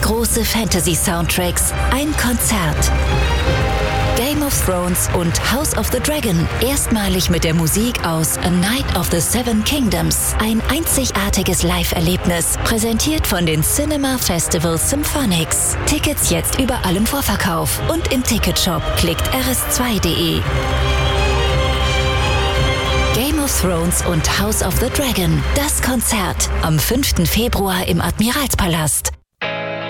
große Fantasy-Soundtracks, ein Konzert. Game of Thrones und House of the Dragon, erstmalig mit der Musik aus A Night of the Seven Kingdoms. Ein einzigartiges Live-Erlebnis, präsentiert von den Cinema Festival Symphonics. Tickets jetzt überall im Vorverkauf und im Ticketshop. Klickt rs2.de. Game of Thrones und House of the Dragon, das Konzert am 5. Februar im Admiralspalast.